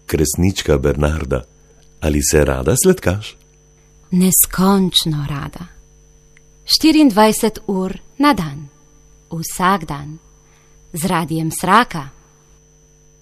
Kresnička Bernarda, ali se rada sladkaš? Neskončno rada. 24 ur na dan, vsak dan, z Radiem Sraka.